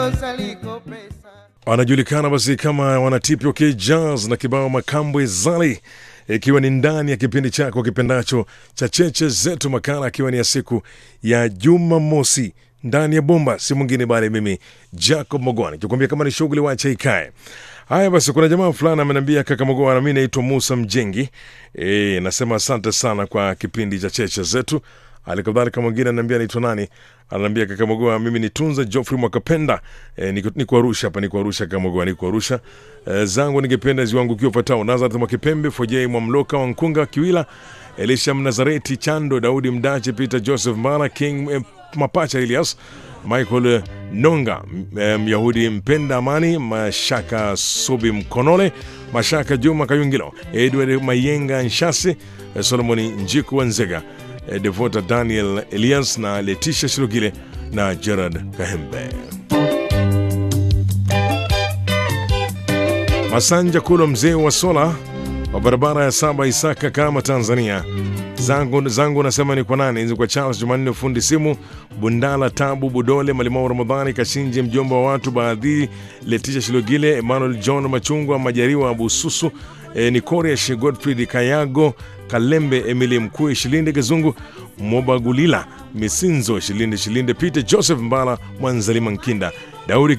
Wanajulikana basi kama wanatipi okay jazz na kibao Makambwe Zali, ikiwa ni ndani ya kipindi chako kipendacho cha Cheche Zetu, makala akiwa ni ya siku ya Jumamosi ndani ya bomba, si mwingine bali mimi Jacob Mogwani kikwambia kama ni shughuli wacha ikae. Haya basi, kuna jamaa fulani ameniambia kaka Mogwani, mimi naitwa Musa Mjengi, nasema asante sana kwa kipindi cha Cheche Zetu. Alikadhalika mwingine ananiambia naitwa nani, ananiambia kaka Mogwa, mimi ni Tunza Geoffrey Mwakapenda, niko Arusha hapa, niko Arusha kaka Mogwa, niko Arusha. Zangu ningependa ziwangu kiwa patao Nazareth Mwakipembe, Fojei Mwamloka Wankunga Kiwila, Elisha Mnazareti Chando, Daudi Mdache, Peter Joseph Mara, King Mapacha Elias, Michael Nonga, Myahudi Mpenda Amani, Mashaka Subi Mkonole, Mashaka Juma Kayungilo, Edward Mayenga Nshasi, Solomoni Njiku Wanzega, Devota Daniel Elias na Leticia Shirugile na Gerard Kahembe. Masanja Kulo mzee wa Sola wa barabara ya 7 Isaka kama Tanzania. Zangu nasema ni kwa nani? Hizi kwa Charles Jumanne fundi simu, Bundala Tabu Budole, Malimau Ramadhani Kashinje mjomba wa watu baadhi, Leticia Shirugile, Emmanuel John Machungwa Majariwa Abususu, Nikoria Godfrey Kayago Kalembe, Emily Mkuu Shilinde Gazungu, Mobagulila Misinzo Shilinde, Peter Joseph Mbala Mwanzalima Nkinda, Daudi